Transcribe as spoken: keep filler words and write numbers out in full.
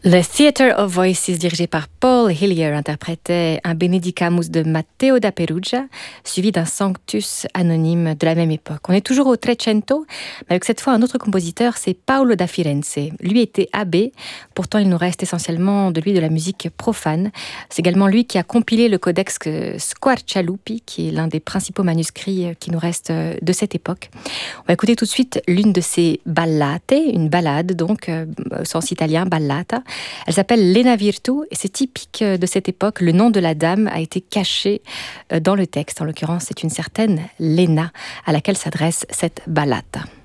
Le Theatre of Voices, dirigé par Paul Hillier, interprétait un Benedicamus de Matteo da Perugia, suivi d'un Sanctus anonyme de la même époque. On est toujours au Trecento, mais avec cette fois un autre compositeur, c'est Paolo da Firenze. Lui était abbé, pourtant il nous reste essentiellement de lui de la musique profane. C'est également lui qui a compilé le codex Squarcialupi, qui est l'un des principaux manuscrits qui nous restent de cette époque. On va écouter tout de suite l'une de ses ballate, une ballade donc, au sens italien, ballata. Elle s'appelle Lena Virtu et c'est typique de cette époque. Le nom de la dame a été caché dans le texte. En l'occurrence, c'est une certaine Lena à laquelle s'adresse cette ballata.